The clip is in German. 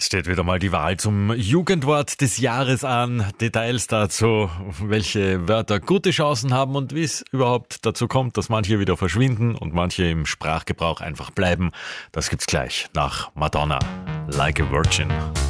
Jetzt steht wieder mal die Wahl zum Jugendwort des Jahres an. Details dazu, welche Wörter gute Chancen haben und wie es überhaupt dazu kommt, dass manche wieder verschwinden und manche im Sprachgebrauch einfach bleiben. Das gibt's gleich nach Madonna, Like a Virgin.